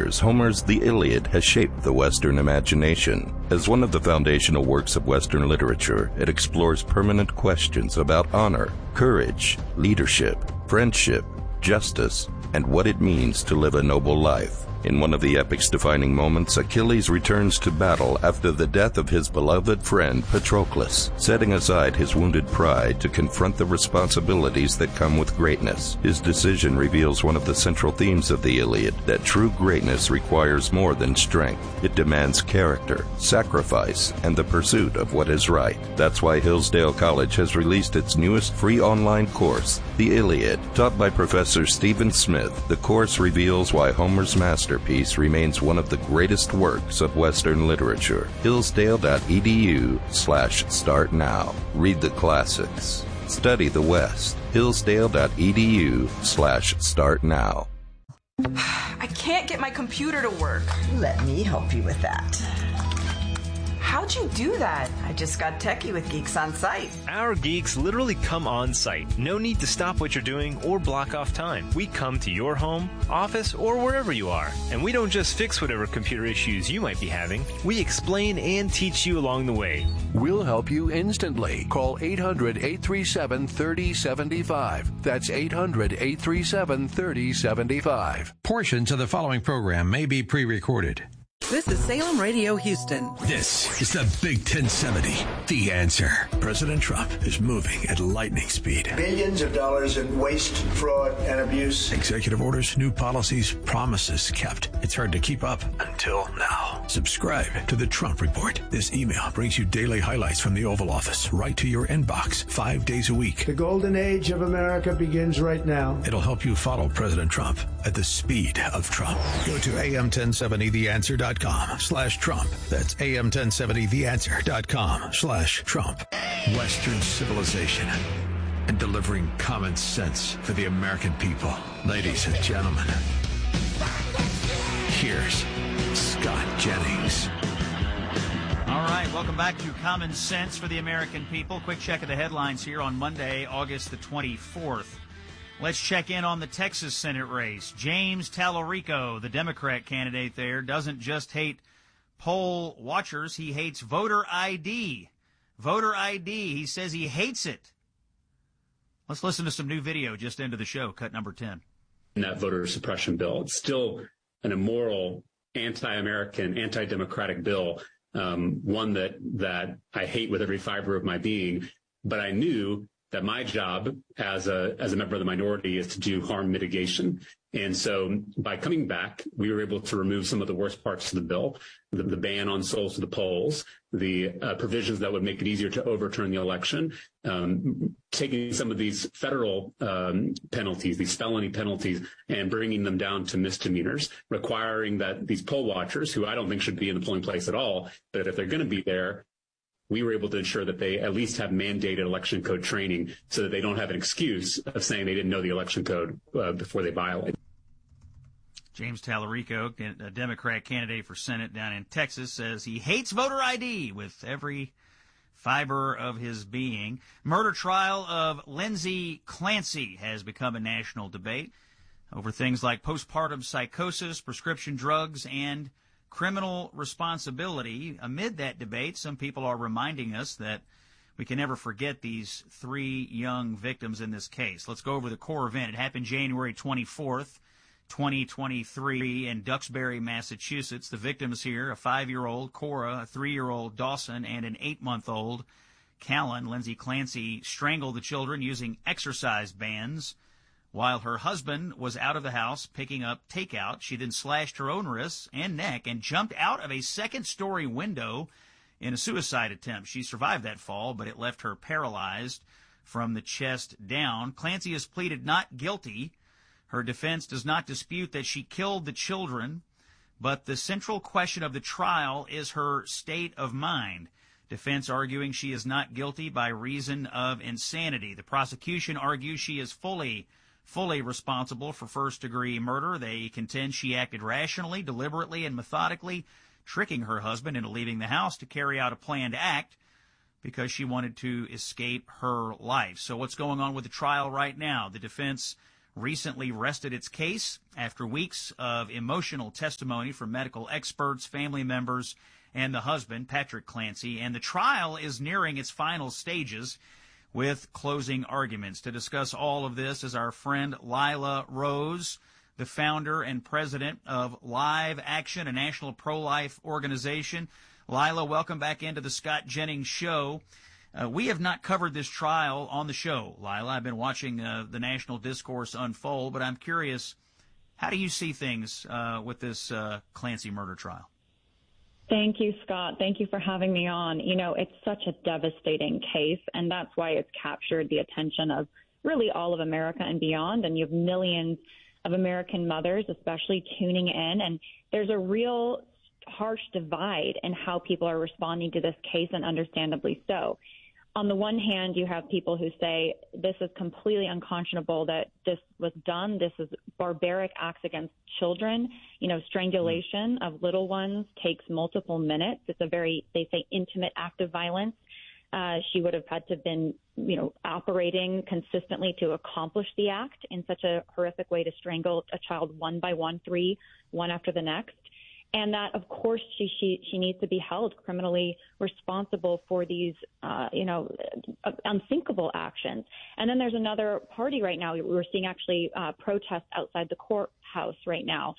years, Homer's The Iliad has shaped the Western imagination. As one of the foundational works of Western literature, it explores permanent questions about honor, courage, leadership, friendship, justice, and what it means to live a noble life. In one of the epic's defining moments, Achilles returns to battle after the death of his beloved friend Patroclus, setting aside his wounded pride to confront the responsibilities that come with greatness. His decision reveals one of the central themes of the Iliad, that true greatness requires more than strength. It demands character, sacrifice, and the pursuit of what is right. That's why Hillsdale College has released its newest free online course, The Iliad. Taught by Professor Stephen Smith, the course reveals why Homer's masterpiece remains one of the greatest works of Western literature. Hillsdale.edu/start now. Read the classics. Study the West. Hillsdale.edu/start now. I can't get my computer to work. Let me help you with that. How'd you do that? I just got techie with Geeks on Site. Our geeks literally come on site. No need to stop what you're doing or block off time. We come to your home, office, or wherever you are. And we don't just fix whatever computer issues you might be having. We explain and teach you along the way. We'll help you instantly. Call 800-837-3075. That's 800-837-3075. Portions of the following program may be pre-recorded. This is Salem Radio Houston. This is the Big 1070, The Answer. President Trump is moving at lightning speed. Billions of dollars in waste, fraud, and abuse. Executive orders, new policies, promises kept. It's hard to keep up until now. Subscribe to the Trump Report. This email brings you daily highlights from the Oval Office right to your inbox 5 days a week. The golden age of America begins right now. It'll help you follow President Trump at the speed of Trump. Go to am1070theanswer.com/Trump. That's am1070theanswer.com/Trump. Western civilization and delivering common sense for the American people. Ladies and gentlemen, here's Scott Jennings. All right, welcome back to Common Sense for the American People. Quick check of the headlines here on Monday, August the 24th. Let's check in on the Texas Senate race. James Tallarico, the Democrat candidate there, doesn't just hate poll watchers, he hates voter ID. Voter ID, he says he hates it. Let's listen to some new video just into the show, cut number 10. That voter suppression bill, it's still an immoral, anti-American, anti-democratic bill, one that I hate with every fiber of my being, but I knew that my job as a member of the minority is to do harm mitigation. And so by coming back, we were able to remove some of the worst parts of the bill, the ban on souls to the polls, the provisions that would make it easier to overturn the election, taking some of these federal penalties, these felony penalties, and bringing them down to misdemeanors, requiring that these poll watchers, who I don't think should be in the polling place at all, but if they're going to be there, we were able to ensure that they at least have mandated election code training so that they don't have an excuse of saying they didn't know the election code before they violate. James Tallarico, a Democrat candidate for Senate down in Texas, says he hates voter ID with every fiber of his being. Murder trial of Lindsay Clancy has become a national debate over things like postpartum psychosis, prescription drugs, and criminal responsibility. Amid that debate, some people are reminding us that we can never forget these three young victims in this case. Let's go over the core event. It happened January 24th, 2023 in Duxbury, Massachusetts. The victims here, a 5-year-old, Cora, a 3-year-old, Dawson, and an 8-month-old, Callan. Lindsay Clancy strangled the children using exercise bands while her husband was out of the house picking up takeout. She then slashed her own wrists and neck and jumped out of a second-story window in a suicide attempt. She survived that fall, but it left her paralyzed from the chest down. Clancy has pleaded not guilty. Her defense does not dispute that she killed the children, but the central question of the trial is her state of mind. Defense arguing she is not guilty by reason of insanity. The prosecution argues she is fully responsible for first-degree murder. They contend she acted rationally, deliberately, and methodically, tricking her husband into leaving the house to carry out a planned act because she wanted to escape her life. So what's going on with the trial right now? The defense recently rested its case after weeks of emotional testimony from medical experts, family members, and the husband, Patrick Clancy. And the trial is nearing its final stages with closing arguments. To discuss all of this is our friend Lila Rose, the founder and president of Live Action, a national pro-life organization. Lila, welcome back into the Scott Jennings Show. We have not covered this trial on the show, Lila. I've been watching the national discourse unfold, but I'm curious, how do you see things with this Clancy murder trial? Thank you, Scott. Thank you for having me on. You know, it's such a devastating case, and that's why it's captured the attention of really all of America and beyond. And you have millions of American mothers, especially, tuning in. And there's a real harsh divide in how people are responding to this case, and understandably so. On the one hand, you have people who say this is completely unconscionable that this was done. This is barbaric acts against children. You know, strangulation of little ones takes multiple minutes. It's a very, they say, intimate act of violence. She would have had to have been, you know, operating consistently to accomplish the act in such a horrific way to strangle a child one by one, one after the next. And that, of course, she needs to be held criminally responsible for these, unthinkable actions. And then there's another party right now. We're seeing actually protests outside the courthouse right now.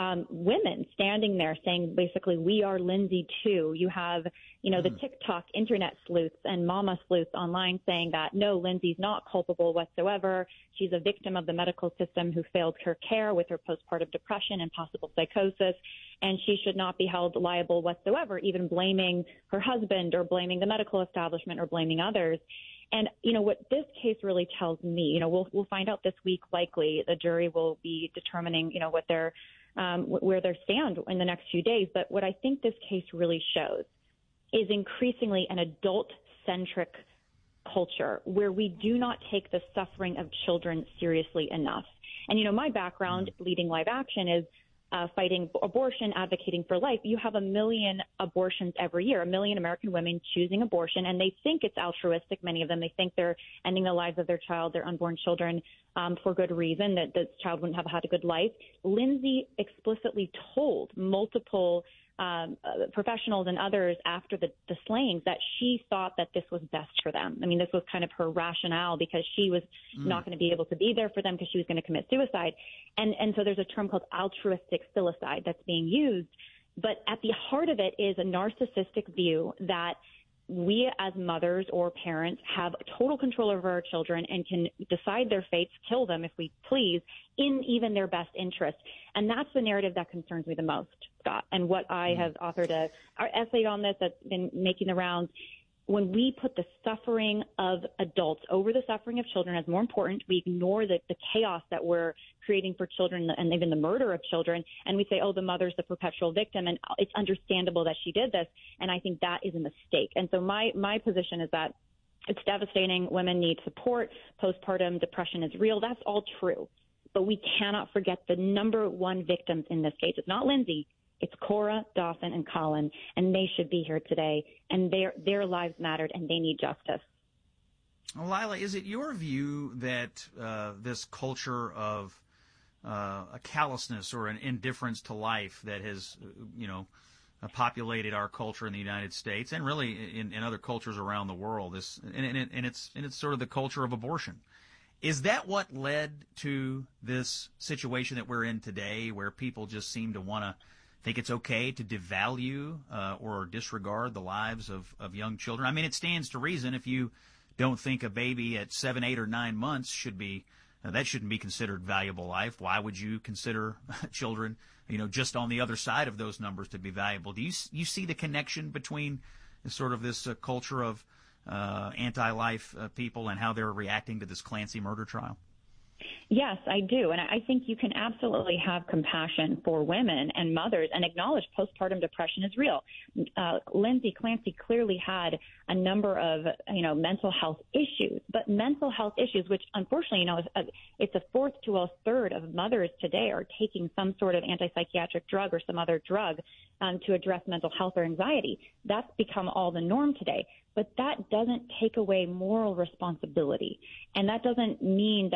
Women standing there saying, basically, we are Lindsay too. You have, the TikTok internet sleuths and mama sleuths online saying that, no, Lindsay's not culpable whatsoever. She's a victim of the medical system who failed her care with her postpartum depression and possible psychosis, and she should not be held liable whatsoever, even blaming her husband or blaming the medical establishment or blaming others. And, what this case really tells me, we'll find out this week, likely the jury will be determining, what their where they stand in the next few days. But what I think this case really shows is increasingly an adult-centric culture where we do not take the suffering of children seriously enough. And, my background leading Live Action is fighting abortion, advocating for life. You have 1 million abortions every year, 1 million American women choosing abortion, and they think it's altruistic. Many of them, they think they're ending the lives of their child, their unborn children, for good reason, that the child wouldn't have had a good life. Lindsay explicitly told multiple professionals and others after the slayings that she thought that this was best for them. I mean, this was kind of her rationale, because she was not going to be able to be there for them because she was going to commit suicide. And so there's a term called altruistic filicide that's being used. But at the heart of it is a narcissistic view that we as mothers or parents have total control over our children and can decide their fates, kill them if we please, in even their best interest. And that's the narrative that concerns me the most, Scott. And what I have authored an essay on this that's been making the rounds. When we put the suffering of adults over the suffering of children as more important, we ignore the chaos that we're creating for children and even the murder of children, and we say, oh, the mother's the perpetual victim, and it's understandable that she did this, and I think that is a mistake. And so my position is that it's devastating. Women need support. Postpartum depression is real. That's all true. But we cannot forget the number one victims in this case. It's not Lindsay. It's Cora, Dawson, and Colin, and they should be here today, and their lives mattered, and they need justice. Well, Lila, is it your view that this culture of a callousness or an indifference to life that has, populated our culture in the United States and really in other cultures around the world, it's sort of the culture of abortion? Is that what led to this situation that we're in today, where people just seem to want to think it's okay to devalue or disregard the lives of young children? I mean, it stands to reason if you don't think a baby at 7, 8, or 9 months should be that shouldn't be considered valuable life. Why would you consider children, just on the other side of those numbers to be valuable? Do you see the connection between sort of this culture of anti-life people and how they're reacting to this Clancy murder trial? Yes, I do. And I think you can absolutely have compassion for women and mothers and acknowledge postpartum depression is real. Lindsay Clancy clearly had a number of, mental health issues, but mental health issues, which unfortunately, it's a fourth to a third of mothers today are taking some sort of antipsychiatric drug or some other drug to address mental health or anxiety. That's become all the norm today. But that doesn't take away moral responsibility. And that doesn't mean that then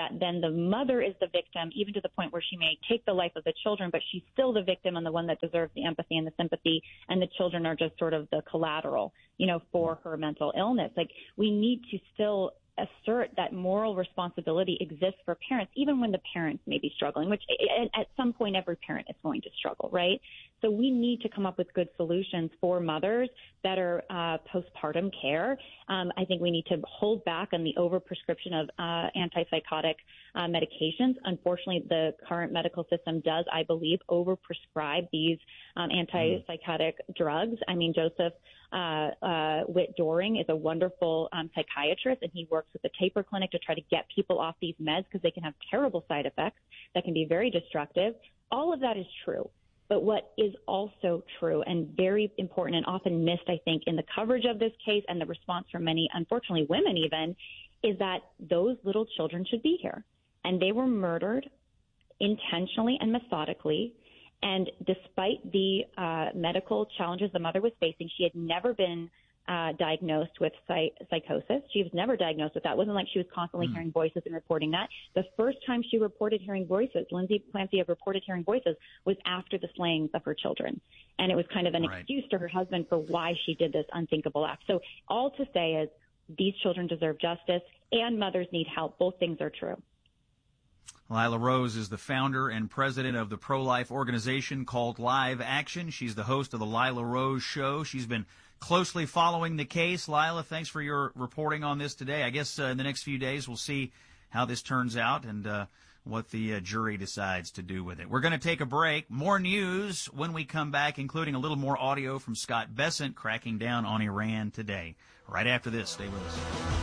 mother is the victim, even to the point where she may take the life of the children, but she's still the victim and the one that deserves the empathy and the sympathy, and the children are just sort of the collateral, for her mental illness. Like, we need to still assert that moral responsibility exists for parents, even when the parents may be struggling, which at some point every parent is going to struggle, right? So we need to come up with good solutions for mothers, better postpartum care. I think we need to hold back on the overprescription of antipsychotic medications. Unfortunately, the current medical system does, I believe, overprescribe these antipsychotic drugs. I mean, Joseph Witt-Doring is a wonderful psychiatrist, and he works with the Taper Clinic to try to get people off these meds because they can have terrible side effects that can be very destructive. All of that is true. But what is also true and very important and often missed, I think, in the coverage of this case and the response from many, unfortunately, women even, is that those little children should be here. And they were murdered intentionally and methodically. And despite the medical challenges the mother was facing, she had never been diagnosed with psychosis. She was never diagnosed with that. It wasn't like she was constantly hearing voices and reporting that. The first time she reported hearing voices, Lindsay Clancy had reported hearing voices, was after the slayings of her children. And it was kind of an excuse to her husband for why she did this unthinkable act. So all to say is these children deserve justice and mothers need help. Both things are true. Lila Rose is the founder and president of the pro-life organization called Live Action. She's the host of the Lila Rose Show. She's been closely following the case. Lila, thanks for your reporting on this today. I guess in the next few days we'll see how this turns out and what the jury decides to do with it. We're going to take a break. More news when we come back, including a little more audio from Scott Bessent cracking down on Iran today. Right after this, stay with us.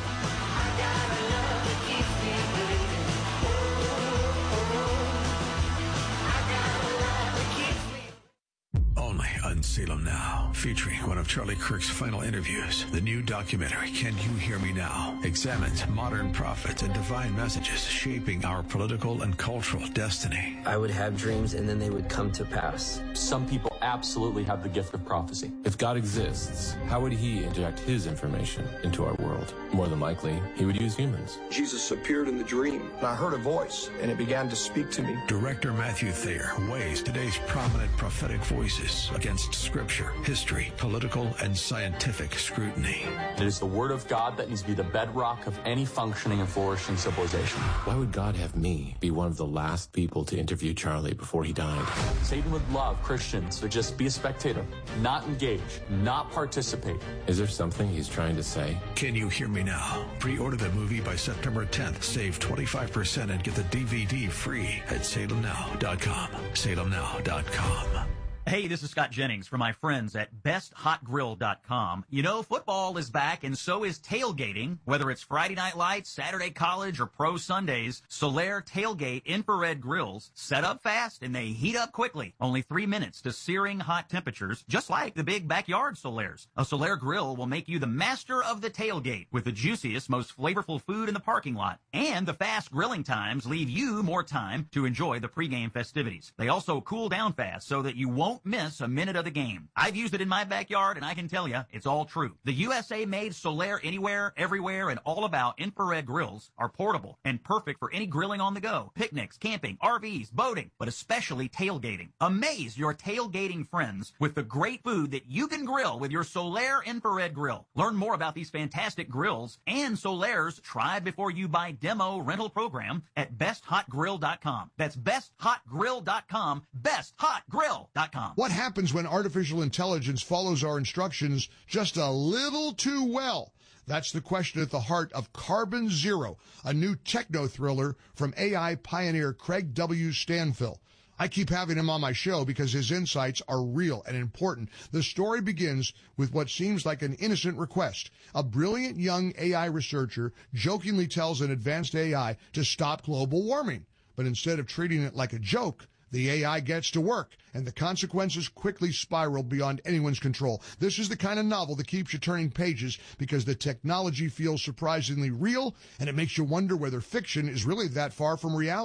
Only on Salem Now, featuring one of Charlie Kirk's final interviews. The new documentary, Can You Hear Me Now?, examines modern prophets and divine messages shaping our political and cultural destiny. I would have dreams and then they would come to pass. Some people absolutely have the gift of prophecy. If God exists, how would he inject his information into our world? More than likely, he would use humans. Jesus appeared in the dream, and I heard a voice, and it began to speak to me. Director Matthew Thayer weighs today's prominent prophetic voices against scripture, history, political, and scientific scrutiny. It is the word of God that needs to be the bedrock of any functioning and flourishing civilization. Why would God have me be one of the last people to interview Charlie before he died? Satan would love Christians to just be a spectator, not engage, not participate. Is there something he's trying to say? Can You Hear Me Now? Pre-order the movie by September 10th. Save 25% and get the DVD free at salemnow.com. salemnow.com. Hey, this is Scott Jennings from my friends at BestHotGrill.com. You know, football is back, and so is tailgating. Whether it's Friday Night Lights, Saturday College, or Pro Sundays, Solaire Tailgate infrared grills set up fast, and they heat up quickly. Only 3 minutes to searing hot temperatures, just like the big backyard Solaires. A Solaire grill will make you the master of the tailgate with the juiciest, most flavorful food in the parking lot. And the fast grilling times leave you more time to enjoy the pregame festivities. They also cool down fast so that you won't miss a minute of the game. I've used it in my backyard, and I can tell you, it's all true. The USA-made Solaire Anywhere, Everywhere, and All About infrared grills are portable and perfect for any grilling on the go, picnics, camping, RVs, boating, but especially tailgating. Amaze your tailgating friends with the great food that you can grill with your Solaire infrared grill. Learn more about these fantastic grills and Solaire's Try Before You Buy demo rental program at BestHotGrill.com. That's BestHotGrill.com, BestHotGrill.com. What happens when artificial intelligence follows our instructions just a little too well? That's the question at the heart of Carbon Zero, a new techno-thriller from AI pioneer Craig W. Stanfill. I keep having him on my show because his insights are real and important. The story begins with what seems like an innocent request. A brilliant young AI researcher jokingly tells an advanced AI to stop global warming. But instead of treating it like a joke, the AI gets to work, and the consequences quickly spiral beyond anyone's control. This is the kind of novel that keeps you turning pages because the technology feels surprisingly real, and it makes you wonder whether fiction is really that far from reality.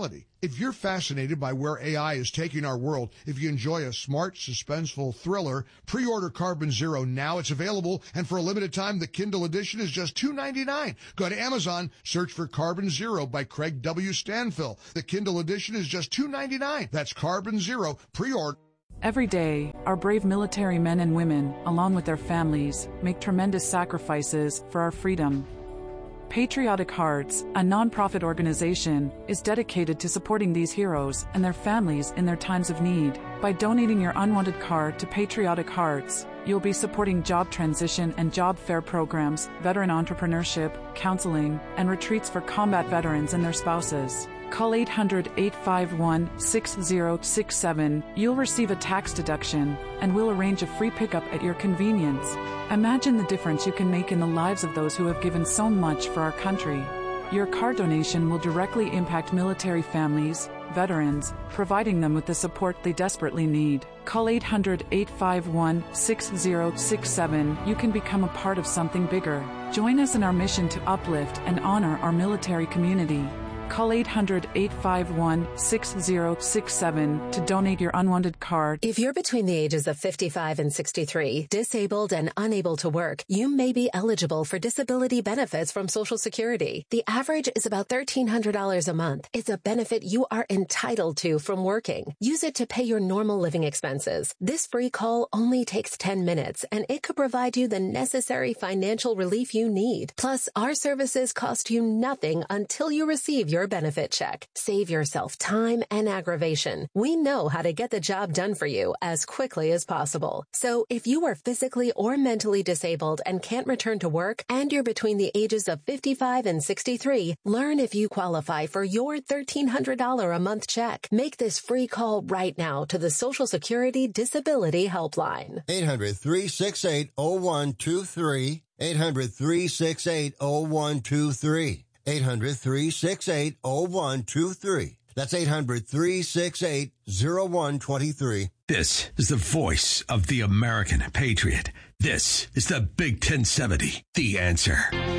If you're fascinated by where AI is taking our world, if you enjoy a smart, suspenseful thriller, pre-order Carbon Zero now. It's available, and for a limited time, the Kindle edition is just $2.99. Go to Amazon, search for Carbon Zero by Craig W. Stanfill. The Kindle edition is just $2.99. That's Carbon Zero, pre-order. Every day, our brave military men and women, along with their families, make tremendous sacrifices for our freedom. Patriotic Hearts, a nonprofit organization, is dedicated to supporting these heroes and their families in their times of need. By donating your unwanted card to Patriotic Hearts, you'll be supporting job transition and job fair programs, veteran entrepreneurship, counseling, and retreats for combat veterans and their spouses. Call 800-851-6067. You'll receive a tax deduction, and we'll arrange a free pickup at your convenience. Imagine the difference you can make in the lives of those who have given so much for our country. Your card donation will directly impact military families, veterans, providing them with the support they desperately need. Call 800-851-6067. You can become a part of something bigger. Join us in our mission to uplift and honor our military community. Call 800-851-6067 to donate your unwanted card. If you're between the ages of 55 and 63, disabled and unable to work, you may be eligible for disability benefits from Social Security. The average is about $1,300 a month. It's a benefit you are entitled to from working. Use it to pay your normal living expenses. This free call only takes 10 minutes, and it could provide you the necessary financial relief you need. Plus, our services cost you nothing until you receive your benefit check. Save yourself time and aggravation. We know how to get the job done for you as quickly as possible. So if you are physically or mentally disabled and can't return to work, and you're between the ages of 55 and 63, learn if you qualify for your $1,300 a month check. Make this free call right now to the Social Security Disability Helpline. 800-368-0123. 800-368-0123. 800-368-0123. That's 800-368-0123. This is the voice of the American patriot. This is the Big 1070, The Answer.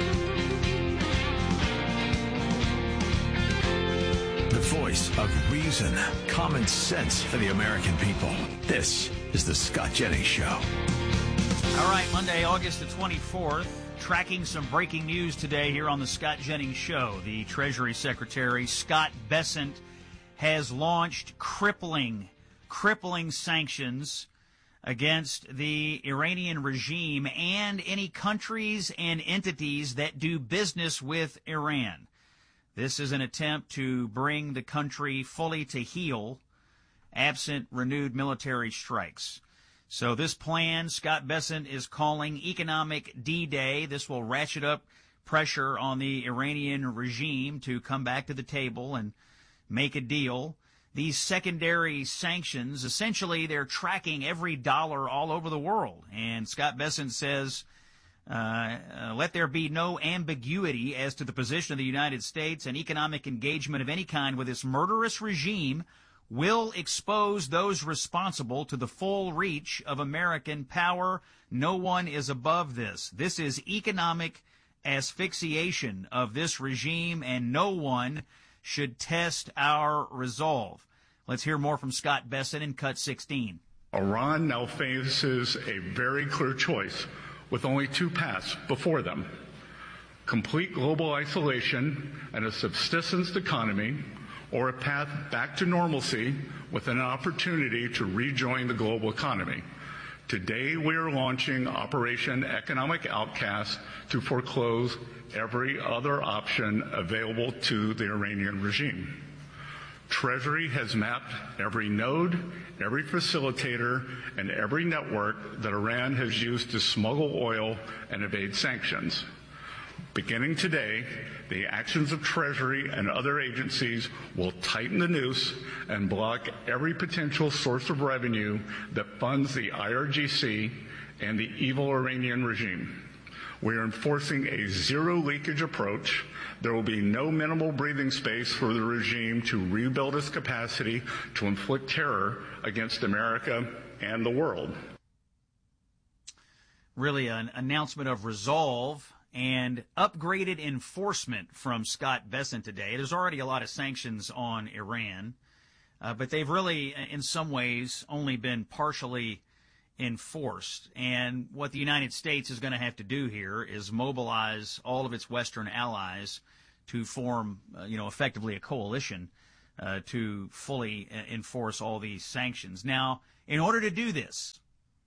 The voice of reason, common sense for the American people. This is the Scott Jennings Show. All right, Monday, August the 24th. Tracking some breaking news today here on the Scott Jennings Show. The Treasury Secretary, Scott Bessent, has launched crippling sanctions against the Iranian regime and any countries and entities that do business with Iran. This is an attempt to bring the country fully to heel, absent renewed military strikes. So this plan, Scott Bessent is calling Economic D-Day. This will ratchet up pressure on the Iranian regime to come back to the table and make a deal. These secondary sanctions, essentially they're tracking every dollar all over the world. And Scott Bessent says, let there be no ambiguity as to the position of the United States, and economic engagement of any kind with this murderous regime will expose those responsible to the full reach of American power. No one is above this. This is economic asphyxiation of this regime, and no one should test our resolve. Let's hear more from Scott Bessent in Cut 16. Iran now faces a very clear choice with only two paths before them: complete global isolation and a subsistence economy, or a path back to normalcy with an opportunity to rejoin the global economy. Today, we are launching Operation Economic Outcast to foreclose every other option available to the Iranian regime. Treasury has mapped every node, every facilitator, and every network that Iran has used to smuggle oil and evade sanctions. Beginning today, the actions of Treasury and other agencies will tighten the noose and block every potential source of revenue that funds the IRGC and the evil Iranian regime. We are enforcing a zero leakage approach. There will be no minimal breathing space for the regime to rebuild its capacity to inflict terror against America and the world. Really an announcement of resolve and upgraded enforcement from Scott Bessent today. There's already a lot of sanctions on Iran, but they've really, in some ways, only been partially enforced. And what the United States is going to have to do here is mobilize all of its Western allies to form, effectively a coalition to fully enforce all these sanctions. Now, in order to do this,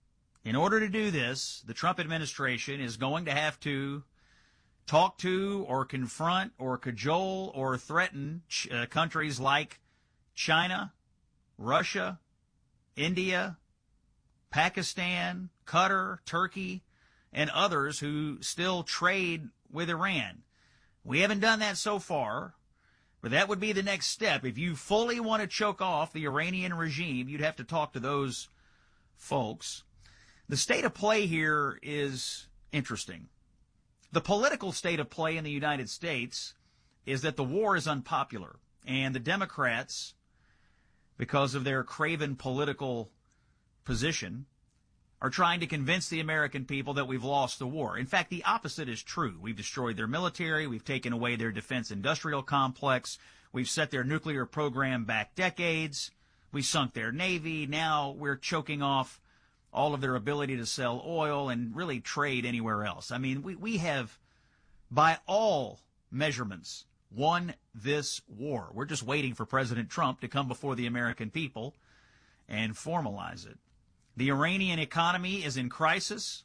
the Trump administration is going to have to talk to or confront or cajole or threaten countries like China, Russia, India, Pakistan, Qatar, Turkey, and others who still trade with Iran. We haven't done that so far, but that would be the next step. If you fully want to choke off the Iranian regime, you'd have to talk to those folks. The state of play here is interesting. The political state of play in the United States is that the war is unpopular, and the Democrats, because of their craven political position, are trying to convince the American people that we've lost the war. In fact, the opposite is true. We've destroyed their military. We've taken away their defense industrial complex. We've set their nuclear program back decades. We sunk their Navy. Now we're choking off all of their ability to sell oil and really trade anywhere else. I mean, we have, by all measurements, won this war. We're just waiting for President Trump to come before the American people and formalize it. The Iranian economy is in crisis.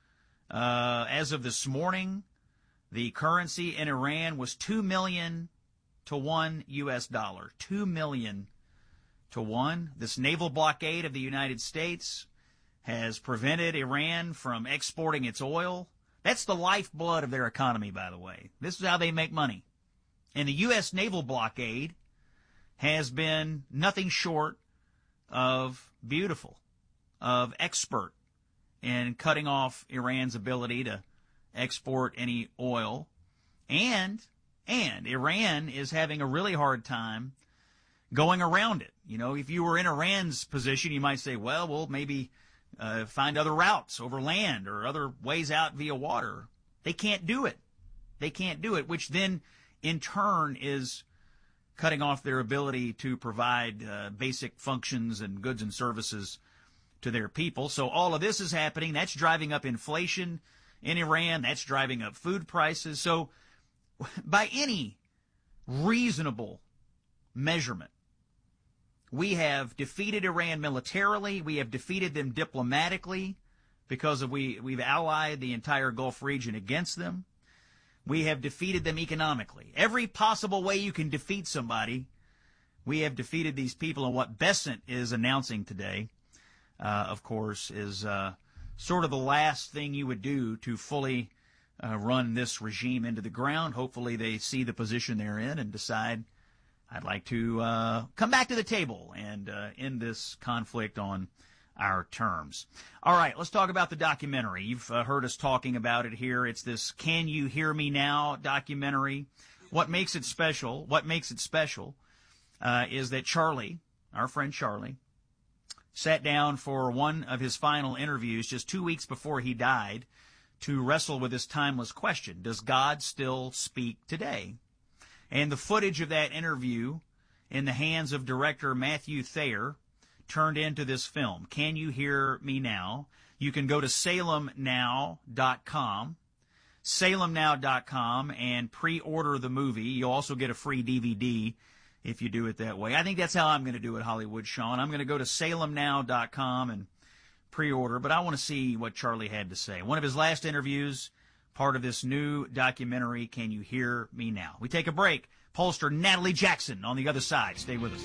As of this morning, the currency in Iran was $2 million to $1 US. $2 million to $1. This naval blockade of the United States has prevented Iran from exporting its oil. That's the lifeblood of their economy, by the way. This is how they make money. And the U.S. naval blockade has been nothing short of beautiful, of expert in cutting off Iran's ability to export any oil. And Iran is having a really hard time going around it. You know, if you were in Iran's position, you might say, well, we'll maybe find other routes over land or other ways out via water. They can't do it. They can't do it, which then in turn is cutting off their ability to provide basic functions and goods and services to their people. So all of this is happening. That's driving up inflation in Iran. That's driving up food prices. So by any reasonable measurement, we have defeated Iran militarily. We have defeated them diplomatically because we've allied the entire Gulf region against them. We have defeated them economically. Every possible way you can defeat somebody, we have defeated these people. And what Bessent is announcing today, of course, is sort of the last thing you would do to fully run this regime into the ground. Hopefully they see the position they're in and decide, I'd like to come back to the table and end this conflict on our terms. All right, let's talk about the documentary. You've heard us talking about it here. It's this Can You Hear Me Now documentary. What makes it special is that Charlie, our friend Charlie, sat down for one of his final interviews just 2 weeks before he died to wrestle with this timeless question. Does God still speak today? And the footage of that interview in the hands of director Matthew Thayer turned into this film, Can You Hear Me Now? You can go to salemnow.com, and pre-order the movie. You'll also get a free DVD if you do it that way. I think that's how I'm going to do it, Hollywood Sean. I'm going to go to salemnow.com and pre-order, but I want to see what Charlie had to say. One of his last interviews, part of this new documentary, Can You Hear Me Now? We take a break. Pollster Natalie Jackson on the other side. Stay with us.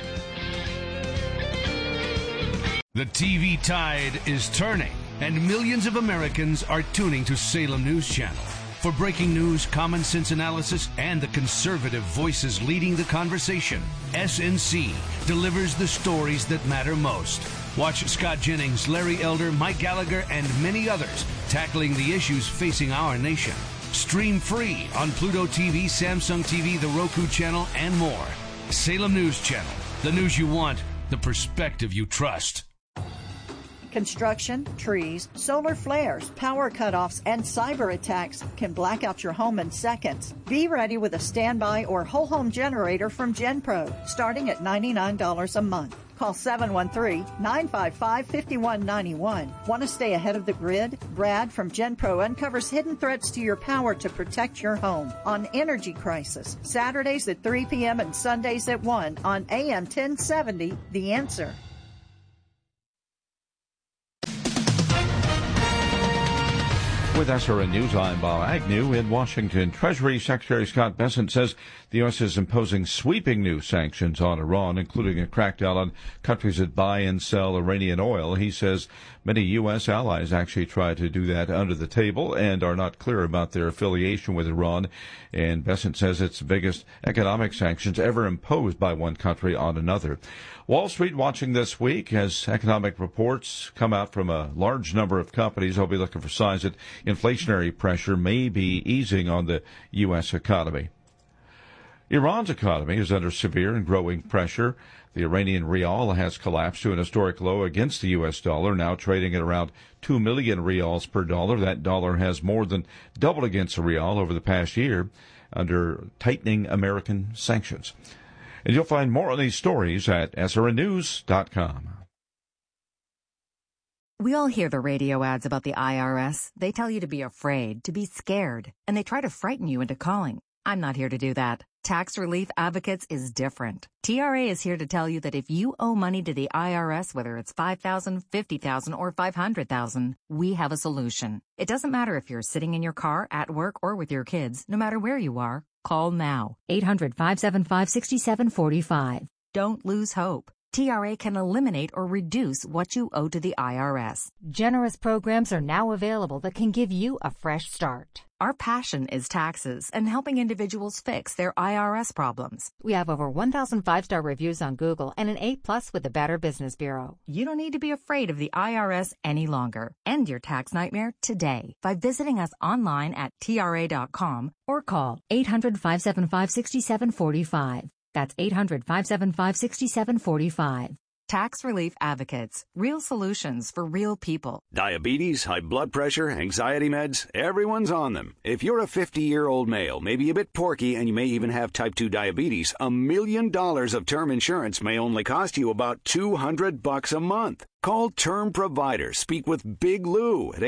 The TV tide is turning, and millions of Americans are tuning to Salem News Channel. For breaking news, common sense analysis, and the conservative voices leading the conversation, SNC delivers the stories that matter most. Watch Scott Jennings, Larry Elder, Mike Gallagher, and many others tackling the issues facing our nation. Stream free on Pluto TV, Samsung TV, the Roku channel, and more. Salem News Channel. The news you want, the perspective you trust. Construction, trees, solar flares, power cutoffs, and cyber attacks can black out your home in seconds. Be ready with a standby or whole home generator from GenPro, starting at $99 a month. Call 713-955-5191. Want to stay ahead of the grid? Brad from GenPro uncovers hidden threats to your power to protect your home on Energy Crisis, Saturdays at 3 p.m. and Sundays at 1 on AM 1070, The Answer. With SRN News, I'm Bob Agnew in Washington. Treasury Secretary Scott Bessent says the U.S. is imposing sweeping new sanctions on Iran, including a crackdown on countries that buy and sell Iranian oil. He says many U.S. allies actually try to do that under the table and are not clear about their affiliation with Iran. And Bessent says it's the biggest economic sanctions ever imposed by one country on another. Wall Street watching this week as economic reports come out from a large number of companies. They'll be looking for signs that inflationary pressure may be easing on the U.S. economy. Iran's economy is under severe and growing pressure. The Iranian rial has collapsed to an historic low against the U.S. dollar, now trading at around 2 million rials per dollar. That dollar has more than doubled against the rial over the past year under tightening American sanctions. And you'll find more on these stories at srnnews.com. We all hear the radio ads about the IRS. They tell you to be afraid, to be scared, and they try to frighten you into calling. I'm not here to do that. Tax Relief Advocates is different. TRA is here to tell you that if you owe money to the IRS, whether it's $5,000, $50,000, or $500,000, we have a solution. It doesn't matter if you're sitting in your car, at work, or with your kids. No matter where you are, call now. 800-575-6745. Don't lose hope. TRA can eliminate or reduce what you owe to the IRS. Generous programs are now available that can give you a fresh start. Our passion is taxes and helping individuals fix their IRS problems. We have over 1,000 5-star reviews on Google and an A+ with the Better Business Bureau. You don't need to be afraid of the IRS any longer. End your tax nightmare today by visiting us online at TRA.com or call 800-575-6745. That's 800-575-6745. Tax Relief Advocates. Real solutions for real people. Diabetes, high blood pressure, anxiety meds, everyone's on them. If you're a 50-year-old male, maybe a bit porky, and you may even have type 2 diabetes, $1 million of term insurance may only cost you about $200 a month. Call Term Provider. Speak with Big Lou at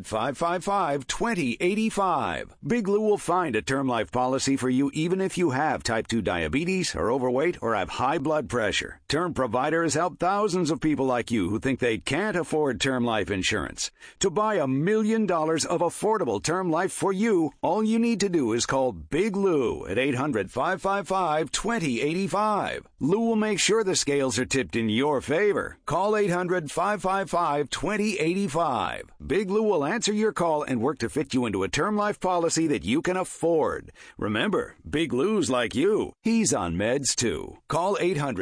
800-555-2085. Big Lou will find a term life policy for you even if you have type 2 diabetes, are overweight, or have high blood pressure. Term Provider has helped thousands of people like you who think they can't afford term life insurance. To buy $1 million of affordable term life for you, all you need to do is call Big Lou at 800-555-2085. Lou will make sure the scales are tipped in your favor. Call 800-555-2085. Big Lou will answer your call and work to fit you into a term life policy that you can afford. Remember, Big Lou's like you. He's on meds too. Call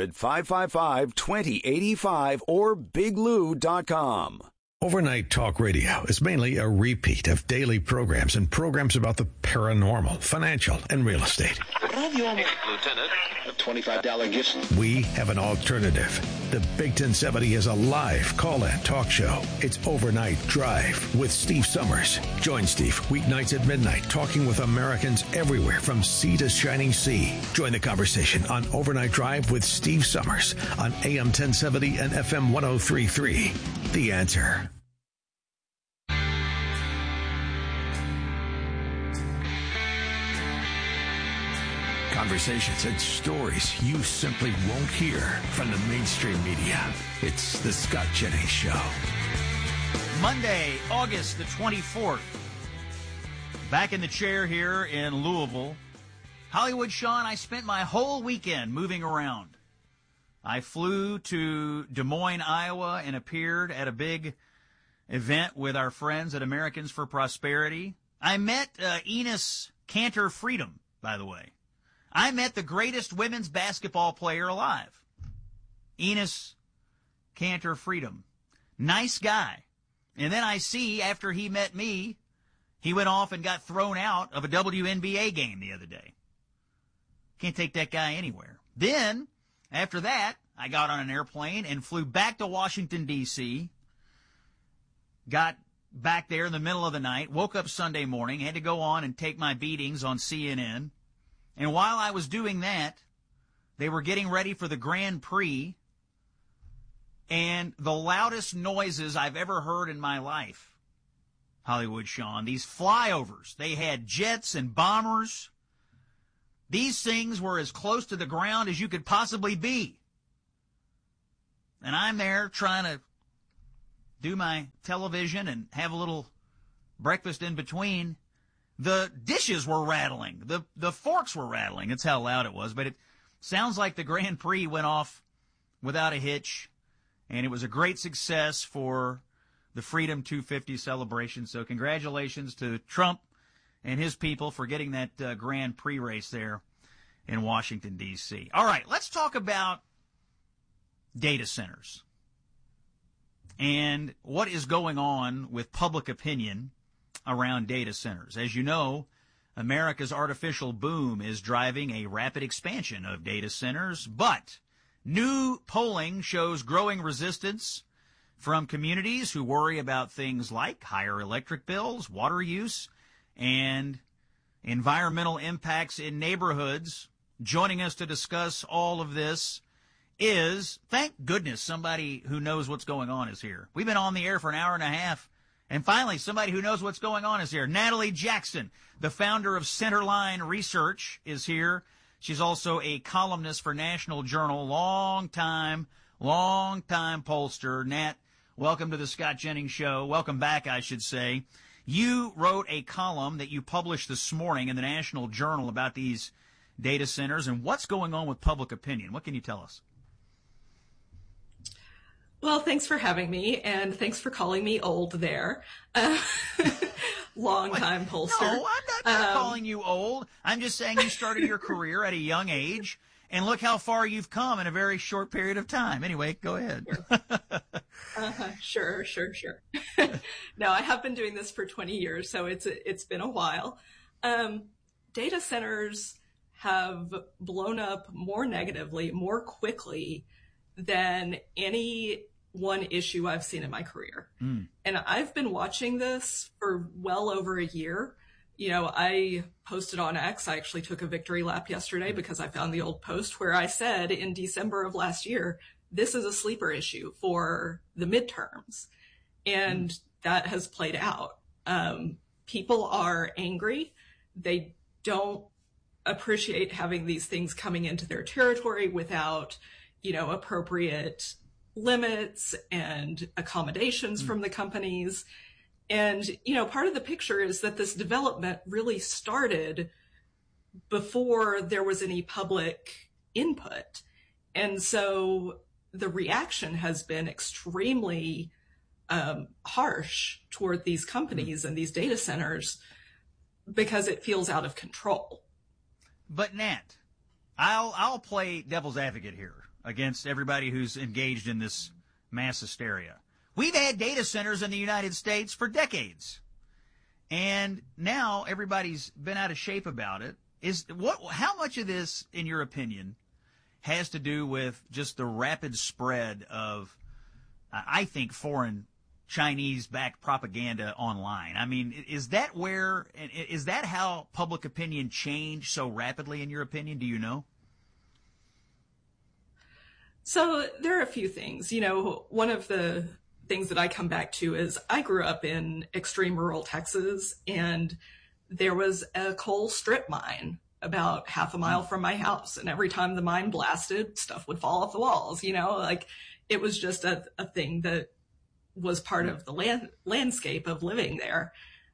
800-555-2085 or biglou.com. Overnight Talk Radio is mainly a repeat of daily programs and programs about the paranormal, financial, and real estate. Lieutenant, $25 gift. We have an alternative. The Big 1070 is a live call-in talk show. It's Overnight Drive with Steve Summers. Join Steve weeknights at midnight, talking with Americans everywhere from sea to shining sea. Join the conversation on Overnight Drive with Steve Summers on AM 1070 and FM 103.3. The Answer. Conversations and stories you simply won't hear from the mainstream media. It's the Scott Jennings Show. Monday, August the 24th. Back in the chair here in Louisville. Hollywood Sean, I spent my whole weekend moving around. I flew to Des Moines, Iowa, and appeared at a big event with our friends at Americans for Prosperity. I met Enes Kanter Freedom, by the way. I met the greatest women's basketball player alive, Enes Kanter Freedom. Nice guy. And then I see after he met me, he went off and got thrown out of a WNBA game the other day. Can't take that guy anywhere. Then, after that, I got on an airplane and flew back to Washington, D.C., got back there in the middle of the night, woke up Sunday morning, had to go on and take my beatings on CNN. And while I was doing that, they were getting ready for the Grand Prix, and the loudest noises I've ever heard in my life, Hollywood Sean, these flyovers. They had jets and bombers. These things were as close to the ground as you could possibly be. And I'm there trying to do my television and have a little breakfast in between. The dishes were rattling. The forks were rattling. That's how loud it was. But it sounds like the Grand Prix went off without a hitch, and it was a great success for the Freedom 250 celebration. So congratulations to Trump and his people for getting that Grand Prix race there in Washington, D.C. All right, let's talk about data centers and what is going on with public opinion around data centers. As you know, America's artificial boom is driving a rapid expansion of data centers, but new polling shows growing resistance from communities who worry about things like higher electric bills, water use, and environmental impacts in neighborhoods. Joining us to discuss all of this is, thank goodness, somebody who knows what's going on is here. We've been on the air for an hour and a half, and finally somebody who knows what's going on is here. Natalie Jackson, the founder of Centerline Research, is here. She's also a columnist for National Journal, long-time pollster. Nat, welcome to the Scott Jennings Show. Welcome back, I should say. You wrote a column that you published this morning in the National Journal about these data centers and what's going on with public opinion. What can you tell us? Well, thanks for having me, and thanks for calling me old there. Long-time pollster. No, I'm not calling you old. I'm just saying you started your career at a young age, and look how far you've come in a very short period of time. Anyway, go ahead. Sure. No, I have been doing this for 20 years, so it's been a while. Data centers have blown up more negatively, more quickly than any one issue I've seen in my career. And I've been watching this for well over a year. You know, I posted on X. I actually took a victory lap yesterday because I found the old post where I said in December of last year, this is a sleeper issue for the midterms. And that has played out. People are angry. They don't appreciate having these things coming into their territory without, appropriate limits and accommodations from the companies. And, part of the picture is that this development really started before there was any public input. And so the reaction has been extremely harsh toward these companies and these data centers because it feels out of control. But Nat, I'll play devil's advocate here against everybody who's engaged in this mass hysteria. We've had data centers in the United States for decades, and now everybody's been out of shape about it. How much of this, in your opinion, has to do with just the rapid spread of, I think, foreign Chinese-backed propaganda online? I mean, is that how public opinion changed so rapidly, in your opinion? Do you know? So there are a few things. One of the things that I come back to is I grew up in extreme rural Texas, and there was a coal strip mine about half a mile from my house. And every time the mine blasted, stuff would fall off the walls, it was just a thing that was part of the landscape of living there.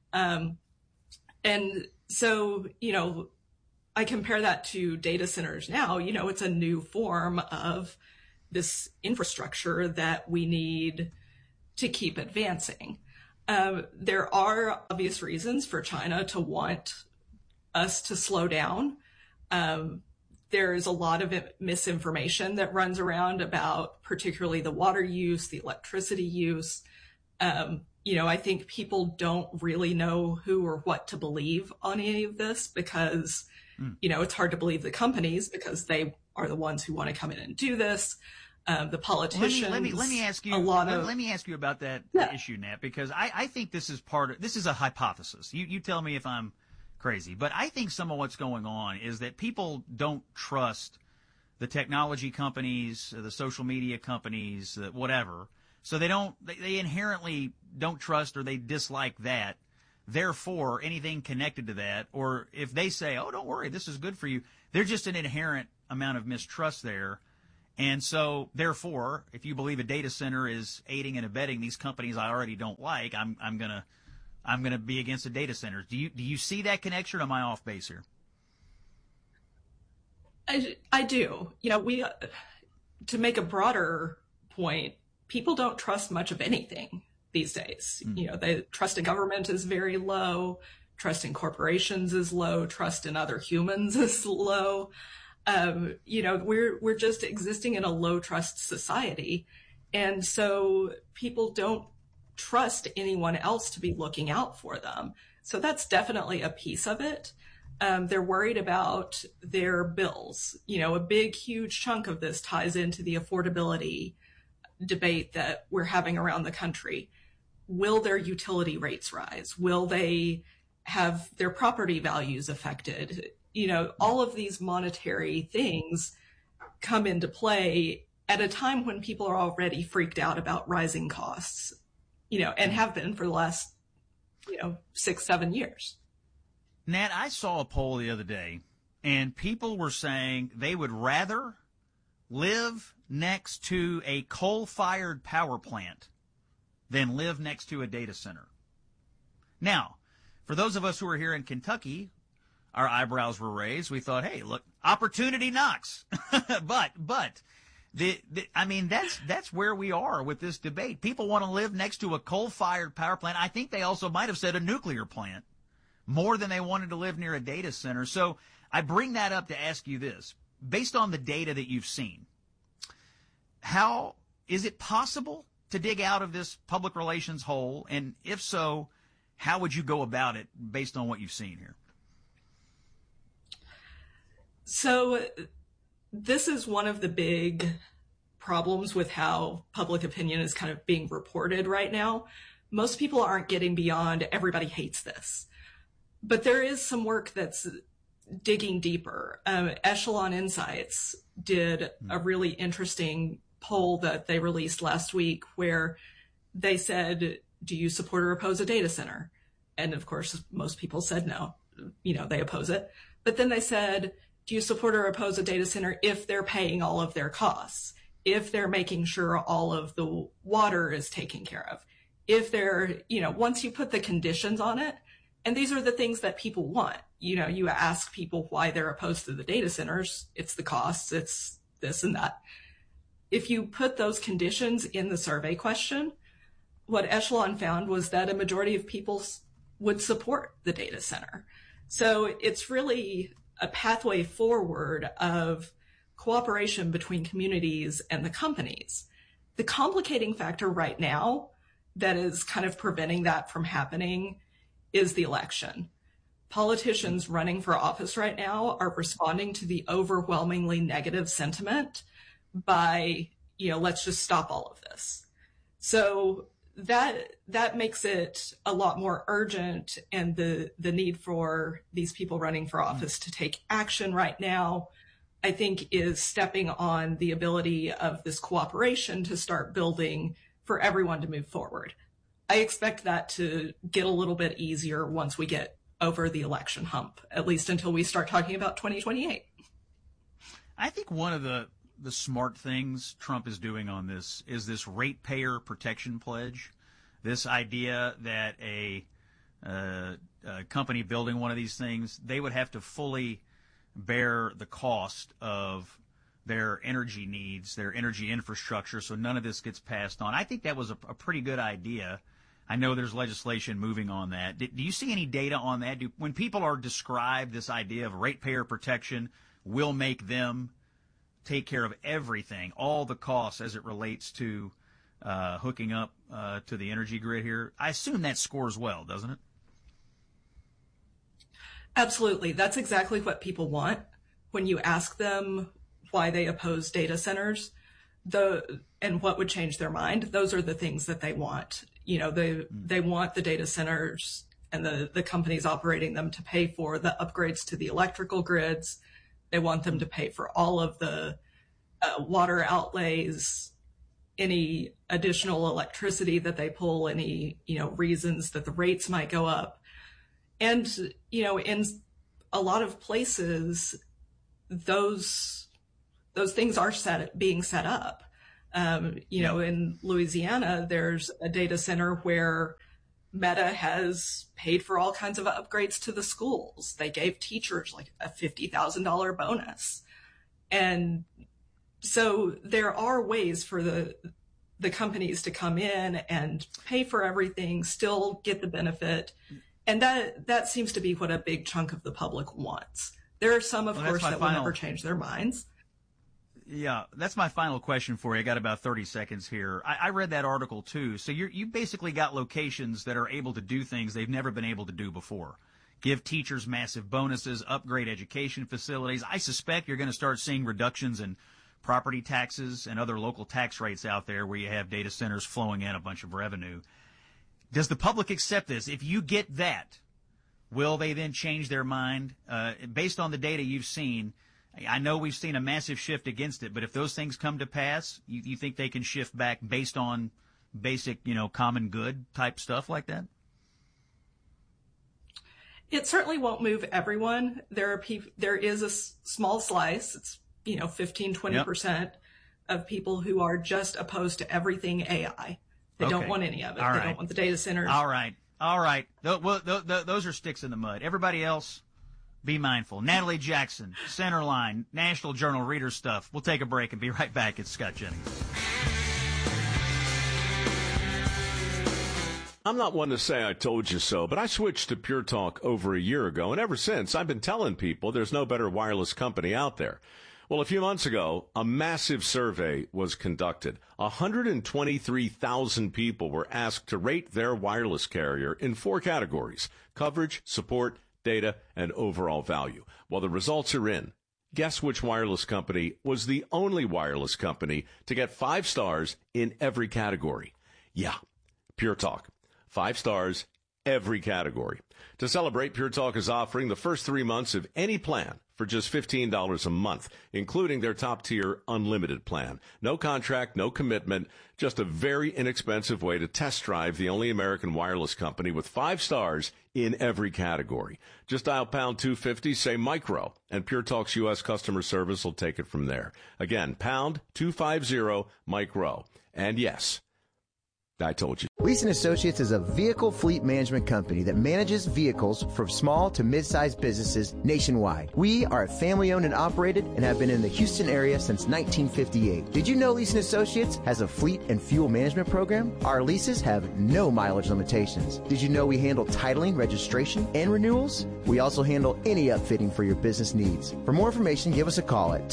And so, I compare that to data centers now. It's a new form of this infrastructure that we need to keep advancing. There are obvious reasons for China to want us to slow down. There's a lot of misinformation that runs around about particularly the water use, the electricity use. I think people don't really know who or what to believe on any of this because, it's hard to believe the companies because they are the ones who want to come in and do this. The politicians. Let me ask you. Let me ask you about that issue, Nat, because I think this is this is a hypothesis. You tell me if I'm crazy, but I think some of what's going on is that people don't trust the technology companies, the social media companies, whatever. So they inherently don't trust, or they dislike that. Therefore, anything connected to that, or if they say, "Oh, don't worry, this is good for you," there's just an inherent amount of mistrust there. And so, therefore, if you believe a data center is aiding and abetting these companies I already don't like, I'm gonna be against the data centers. Do you see that connection, or am I off base here? I do. To make a broader point, people don't trust much of anything these days. They trust in government is very low. Trust in corporations is low. Trust in other humans is low. We're just existing in a low trust society. And so people don't trust anyone else to be looking out for them. So that's definitely a piece of it. They're worried about their bills. A big, huge chunk of this ties into the affordability debate that we're having around the country. Will their utility rates rise? Will they have their property values affected? All of these monetary things come into play at a time when people are already freaked out about rising costs, and have been for the last, 6-7 years. Nat, I saw a poll the other day, and people were saying they would rather live next to a coal-fired power plant than live next to a data center. Now, for those of us who are here in Kentucky, our eyebrows were raised. We thought, hey, look, opportunity knocks. but that's where we are with this debate. People want to live next to a coal-fired power plant. I think they also might have said a nuclear plant more than they wanted to live near a data center. So I bring that up to ask you this. Based on the data that you've seen, how is it possible to dig out of this public relations hole? And if so, how would you go about it based on what you've seen here? So this is one of the big problems with how public opinion is kind of being reported right now. Most people aren't getting beyond everybody hates this. But there is some work that's digging deeper. Echelon Insights did a really interesting poll that they released last week where they said, do you support or oppose a data center? And of course, most people said no, they oppose it. But then they said, do you support or oppose a data center if they're paying all of their costs? If they're making sure all of the water is taken care of? If they're, once you put the conditions on it, and these are the things that people want. You ask people why they're opposed to the data centers. It's the costs. It's this and that. If you put those conditions in the survey question, what Echelon found was that a majority of people would support the data center. So it's really a pathway forward of cooperation between communities and the companies. The complicating factor right now that is kind of preventing that from happening is the election. Politicians running for office right now are responding to the overwhelmingly negative sentiment by, let's just stop all of this. So that makes it a lot more urgent, and the need for these people running for office to take action right now, I think, is stepping on the ability of this cooperation to start building for everyone to move forward. I expect that to get a little bit easier once we get over the election hump, at least until we start talking about 2028. I think one of the smart things Trump is doing on this is this ratepayer protection pledge, this idea that a company building one of these things, they would have to fully bear the cost of their energy needs, their energy infrastructure, so none of this gets passed on. I think that was a pretty good idea. I know there's legislation moving on that. Do you see any data on that? When people are described this idea of ratepayer protection will make them take care of everything, all the costs as it relates to hooking up to the energy grid here, I assume that scores well, doesn't it? Absolutely. That's exactly what people want. When you ask them why they oppose data centers, and what would change their mind, those are the things that they want. They want the data centers and the companies operating them to pay for the upgrades to the electrical grids. They want them to pay for all of the water outlays, any additional electricity that they pull, any, reasons that the rates might go up. And, in a lot of places, those things are being set up. In Louisiana, there's a data center where Meta has paid for all kinds of upgrades to the schools. They gave teachers like a $50,000 bonus. And so there are ways for the companies to come in and pay for everything, still get the benefit. And that seems to be what a big chunk of the public wants. There are some, of course, that will never change their minds. Yeah, that's my final question for you. I got about 30 seconds here. I read that article too. So you basically got locations that are able to do things they've never been able to do before. Give teachers massive bonuses, upgrade education facilities. I suspect you're going to start seeing reductions in property taxes and other local tax rates out there where you have data centers flowing in a bunch of revenue. Does the public accept this? If you get that, will they then change their mind? Based on the data you've seen, I know we've seen a massive shift against it, but if those things come to pass, you think they can shift back based on basic, common good type stuff like that? It certainly won't move everyone. There is a small slice. It's 15, 20% of people who are just opposed to everything AI. They don't want any of it. They don't want the data centers. All right. Those are sticks in the mud. Everybody else, be mindful. Natalie Jackson, Centerline, National Journal Reader Stuff. We'll take a break and be right back. It's Scott Jennings. I'm not one to say I told you so, but I switched to Pure Talk over a year ago, and ever since I've been telling people there's no better wireless company out there. Well, a few months ago, a massive survey was conducted. 123,000 people were asked to rate their wireless carrier in 4 categories: coverage, support, data, and overall value. Well, the results are in. Guess which wireless company was the only wireless company to get 5 stars in every category? Yeah, Pure Talk. 5 stars, every category. To celebrate, Pure Talk is offering the first 3 months of any plan for just $15 a month, including their top-tier unlimited plan. No contract, no commitment, just a very inexpensive way to test drive the only American wireless company with 5 stars in every category. Just dial pound 250, say micro, and Pure Talk's U.S. customer service will take it from there. Again, pound 250 micro. And yes, I told you. Leeson Associates is a vehicle fleet management company that manages vehicles for small to mid-sized businesses nationwide. We are family-owned and operated and have been in the Houston area since 1958. Did you know Leeson Associates has a fleet and fuel management program? Our leases have no mileage limitations. Did you know we handle titling, registration, and renewals? We also handle any upfitting for your business needs. For more information, give us a call at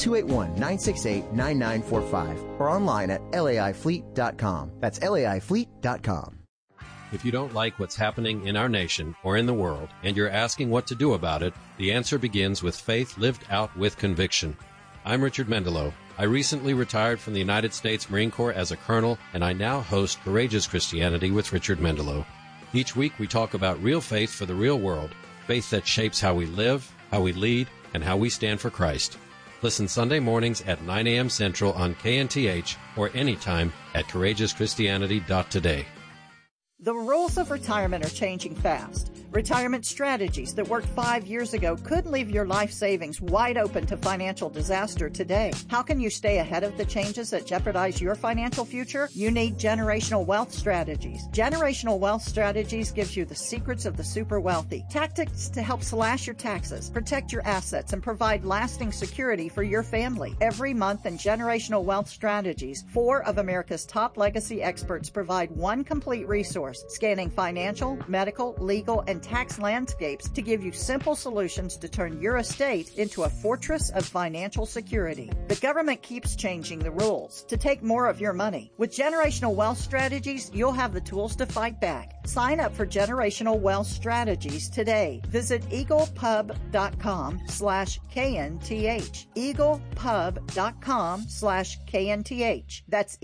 281-968-9945 or online at laifleet.com. That's laifleet.com. If you don't like what's happening in our nation or in the world, and you're asking what to do about it, the answer begins with faith lived out with conviction. I'm Richard Mendelow. I recently retired from the United States Marine Corps as a colonel, and I now host Courageous Christianity with Richard Mendelow. Each week we talk about real faith for the real world, faith that shapes how we live, how we lead, and how we stand for Christ. Listen Sunday mornings at 9 a.m. Central on KNTH or anytime at CourageousChristianity.today. The rules of retirement are changing fast. Retirement strategies that worked 5 years ago could leave your life savings wide open to financial disaster today. How can you stay ahead of the changes that jeopardize your financial future? You need Generational Wealth Strategies. Generational Wealth Strategies gives you the secrets of the super wealthy, tactics to help slash your taxes, protect your assets, and provide lasting security for your family. Every month in Generational Wealth Strategies, 4 of America's top legacy experts provide one complete resource, scanning financial, medical, legal, and and tax landscapes to give you simple solutions to turn your estate into a fortress of financial security. The government keeps changing the rules to take more of your money. With Generational Wealth Strategies, you'll have the tools to fight back. Sign up for Generational Wealth Strategies today. Visit eaglepub.com/KNTH. eaglepub.com/KNTH. That's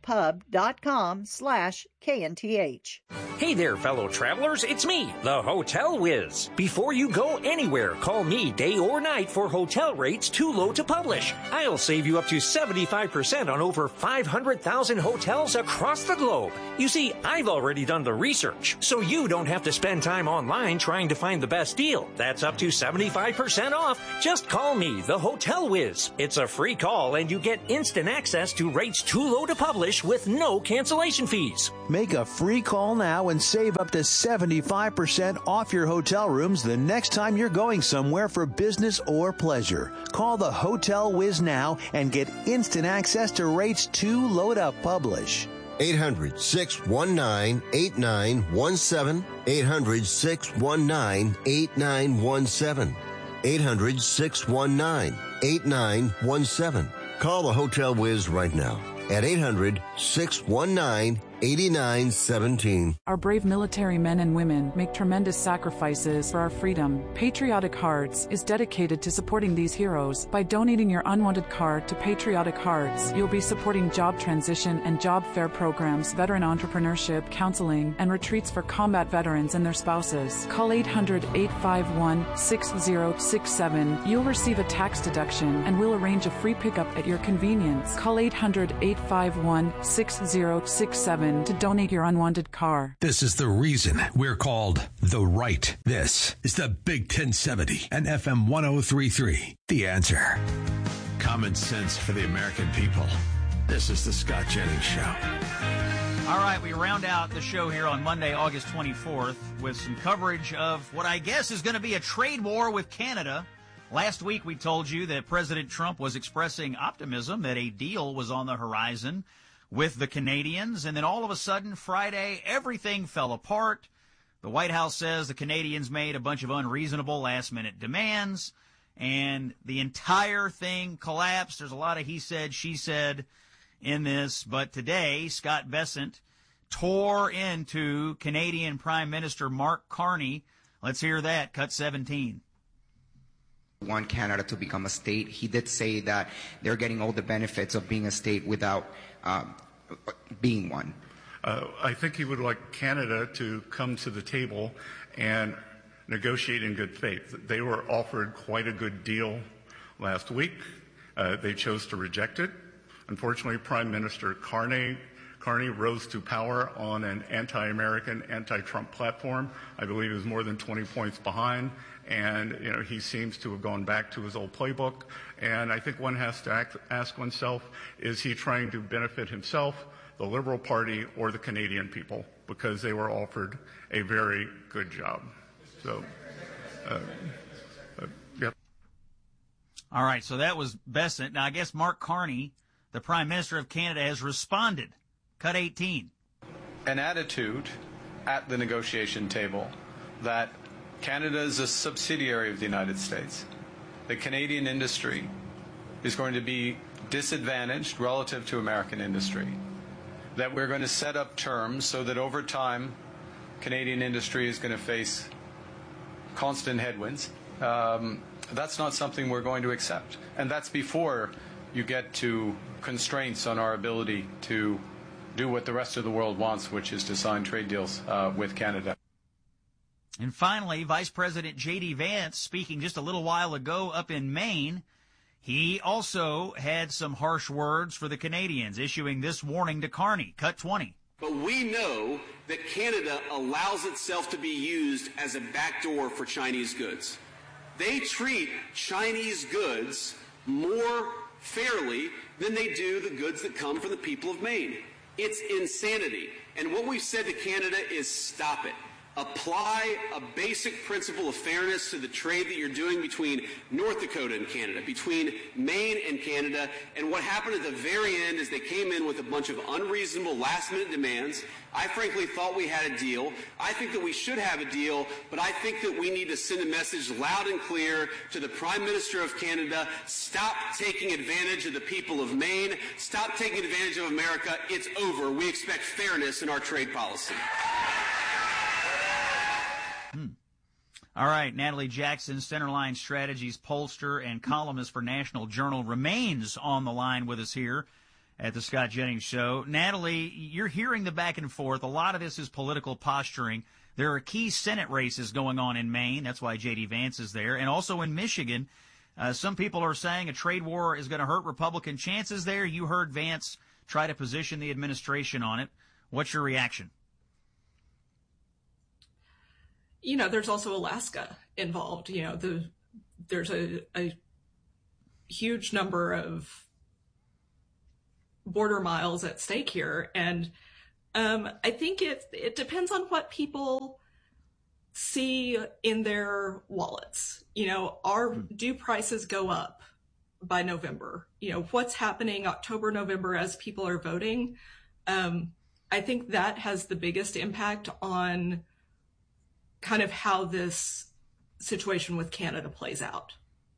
eaglepub.com/KNTH. Hey there, fellow travelers. It's me, the Hotel Whiz. Before you go anywhere, call me day or night for hotel rates too low to publish. I'll save you up to 75% on over 500,000 hotels across the globe. You see, I've already done the research, so you don't have to spend time online trying to find the best deal. That's up to 75% off. Just call me, the Hotel Whiz. It's a free call, and you get instant access to rates too low to publish with no cancellation fees. Make a free call now and save up to 75% off your hotel rooms the next time you're going somewhere for business or pleasure. Call the Hotel Whiz now and get instant access to rates too low to publish. 800-619-8917. 800-619-8917. 800-619-8917. Call the Hotel Whiz right now at 800-619-8917. Our brave military men and women make tremendous sacrifices for our freedom. Patriotic Hearts is dedicated to supporting these heroes. By donating your unwanted card to Patriotic Hearts, you'll be supporting job transition and job fair programs, veteran entrepreneurship, counseling, and retreats for combat veterans and their spouses. Call 800-851-6067. You'll receive a tax deduction, and we'll arrange a free pickup at your convenience. Call 800-851-6067 to donate your unwanted car. This is the reason we're called The Right. This is the Big 1070 and FM 1033. The Answer. Common sense for the American people. This is the Scott Jennings Show. All right, we round out the show here on Monday, August 24th, with some coverage of what I guess is going to be a trade war with Canada. Last week, we told you that President Trump was expressing optimism that a deal was on the horizon with the Canadians, and then all of a sudden, Friday, everything fell apart. The White House says the Canadians made a bunch of unreasonable last-minute demands, and the entire thing collapsed. There's a lot of he said, she said in this, but today, Scott Bessent tore into Canadian Prime Minister Mark Carney. Let's hear that, cut 17. Want Canada to become a state. He did say that they're getting all the benefits of being a state without being one. I think he would like Canada to come to the table and negotiate in good faith. They were offered quite a good deal last week. They chose to reject it. Unfortunately, Prime Minister Carney rose to power on an anti-American, anti-Trump platform. I believe he was more than 20 points behind. And, he seems to have gone back to his old playbook. And I think one has to ask oneself, is he trying to benefit himself, the Liberal Party, or the Canadian people? Because they were offered a very good job. So, yep. All right, so that was Bessent. Now, I guess Mark Carney, the Prime Minister of Canada, has responded. Cut 18. An attitude at the negotiation table that Canada is a subsidiary of the United States. The Canadian industry is going to be disadvantaged relative to American industry. That we're going to set up terms so that over time, Canadian industry is going to face constant headwinds. That's not something we're going to accept. And that's before you get to constraints on our ability to do what the rest of the world wants, which is to sign trade deals with Canada. And finally, Vice President J.D. Vance, speaking just a little while ago up in Maine, he also had some harsh words for the Canadians, issuing this warning to Carney. Cut 20. But we know that Canada allows itself to be used as a backdoor for Chinese goods. They treat Chinese goods more fairly than they do the goods that come from the people of Maine. It's insanity. And what we've said to Canada is stop it. Apply a basic principle of fairness to the trade that you're doing between North Dakota and Canada, between Maine and Canada. And what happened at the very end is they came in with a bunch of unreasonable last-minute demands. I frankly thought we had a deal. I think that we should have a deal, but I think that we need to send a message loud and clear to the Prime Minister of Canada. Stop taking advantage of the people of Maine. Stop taking advantage of America. It's over. We expect fairness in our trade policy. All right, Natalie Jackson, Centerline Strategies pollster and columnist for National Journal, remains on the line with us here at the Scott Jennings Show. Natalie, you're hearing the back and forth. A lot of this is political posturing. There are key Senate races going on in Maine. That's why J.D. Vance is there. And also in Michigan, some people are saying a trade war is going to hurt Republican chances there. You heard Vance try to position the administration on it. What's your reaction? You know, there's also Alaska involved. You know, there's a huge number of border miles at stake here. And I think it depends on what people see in their wallets. You know, do prices go up by November? You know, what's happening October, November as people are voting? I think that has the biggest impact on kind of how this situation with Canada plays out.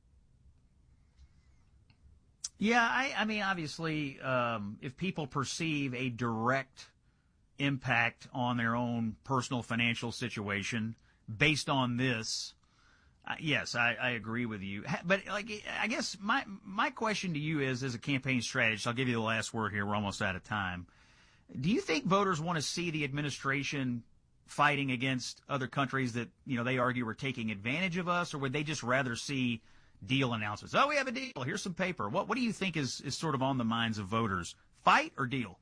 Yeah, I mean, obviously, if people perceive a direct impact on their own personal financial situation based on this, yes, I agree with you. But like, I guess my question to you is, as a campaign strategist, I'll give you the last word here. We're almost out of time. Do you think voters want to see the administration fighting against other countries that, you know, they argue are taking advantage of us, or would they just rather see deal announcements? Oh, we have a deal. Here's some paper. What do you think is sort of on the minds of voters? Fight or deal?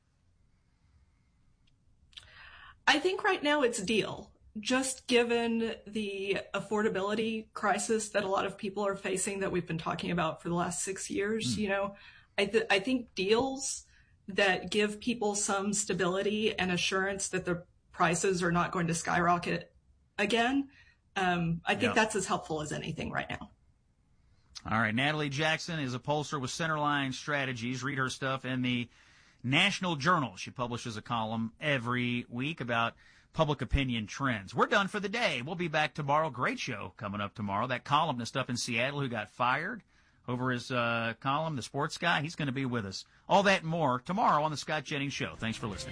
I think right now it's deal. Just given the affordability crisis that a lot of people are facing that we've been talking about for the last 6 years, you know, I think deals that give people some stability and assurance that the prices are not going to skyrocket again. I think that's as helpful as anything right now. All right. Natalie Jackson is a pollster with Centerline Strategies. Read her stuff in the National Journal. She publishes a column every week about public opinion trends. We're done for the day. We'll be back tomorrow. Great show coming up tomorrow. That columnist up in Seattle who got fired over his column, the sports guy, he's going to be with us. All that and more tomorrow on the Scott Jennings Show. Thanks for listening.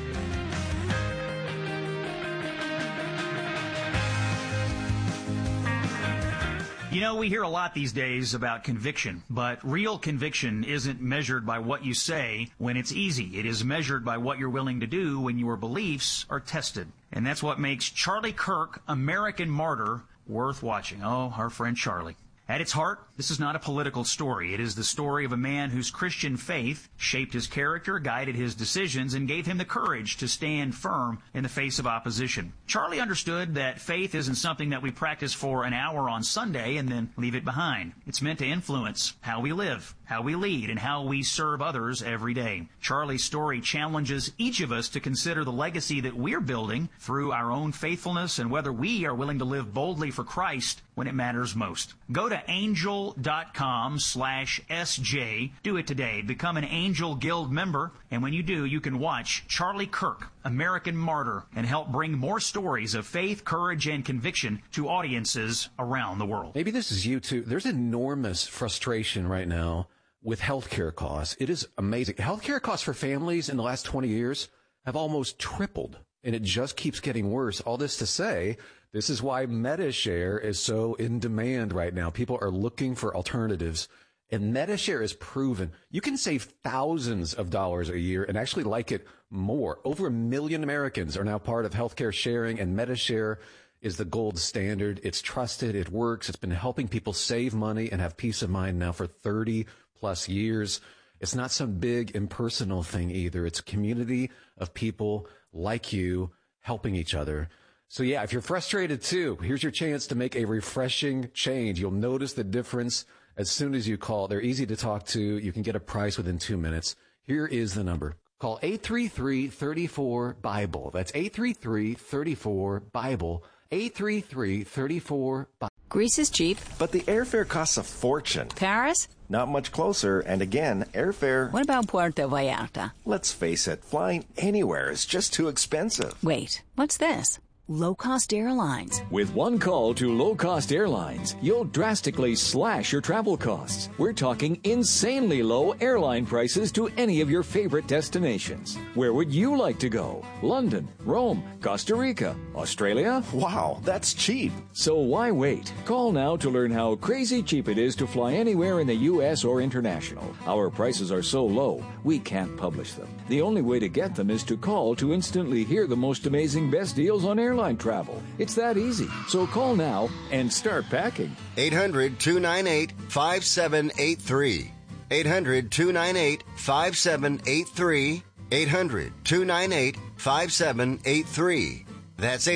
You know, we hear a lot these days about conviction, but real conviction isn't measured by what you say when it's easy. It is measured by what you're willing to do when your beliefs are tested. And that's what makes Charlie Kirk, American Martyr, worth watching. Oh, our friend Charlie. At its heart, this is not a political story. It is the story of a man whose Christian faith shaped his character, guided his decisions, and gave him the courage to stand firm in the face of opposition. Charlie understood that faith isn't something that we practice for an hour on Sunday and then leave it behind. It's meant to influence how we live, how we lead, and how we serve others every day. Charlie's story challenges each of us to consider the legacy that we're building through our own faithfulness and whether we are willing to live boldly for Christ when it matters most. Go to angel.com/SJ. Do it today. Become an Angel Guild member. And when you do, you can watch Charlie Kirk, American Martyr, and help bring more stories of faith, courage, and conviction to audiences around the world. Maybe this is you too. There's enormous frustration right now with healthcare costs. It is amazing. Healthcare costs for families in the last 20 years have almost tripled, and it just keeps getting worse. All this to say, this is why MediShare is so in demand right now. People are looking for alternatives, and MediShare is proven. You can save thousands of dollars a year and actually like it more. Over 1 million Americans are now part of healthcare sharing, and MediShare is the gold standard. It's trusted. It works. It's been helping people save money and have peace of mind now for 30 plus years. It's not some big impersonal thing either. It's a community of people like you helping each other. So yeah, if you're frustrated too, here's your chance to make a refreshing change. You'll notice the difference as soon as you call. They're easy to talk to. You can get a price within 2 minutes. Here is the number. Call Call 833-34-BIBLE. That's 833-34-BIBLE. 833-34-BIBLE. Greece is cheap. But the airfare costs a fortune. Paris? Not much closer, and again, airfare... What about Puerto Vallarta? Let's face it, flying anywhere is just too expensive. Wait, what's this? Low-cost airlines. With one call to low-cost airlines, you'll drastically slash your travel costs. We're talking insanely low airline prices to any of your favorite destinations. Where would you like to go? London, Rome, Costa Rica, Australia? Wow, that's cheap. So why wait? Call now to learn how crazy cheap it is to fly anywhere in the U.S. or international. Our prices are so low, we can't publish them. The only way to get them is to call to instantly hear the most amazing best deals on airline travel. It's that easy. So call now and start packing. 800-298-5783. 800-298-5783. 800-298-5783. That's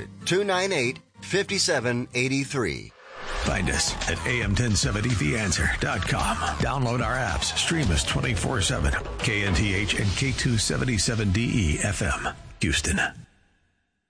800-298-5783. Find us at am1070theanswer.com. Download our apps. Stream us 24/7. KNTH and K277DE FM, Houston.